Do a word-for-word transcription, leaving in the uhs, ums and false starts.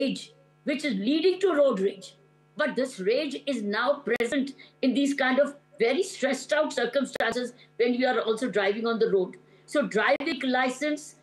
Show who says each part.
Speaker 1: rage, which is leading to road rage. But this rage is now present in these kind of very stressed out circumstances when you are also driving on the road. So driving license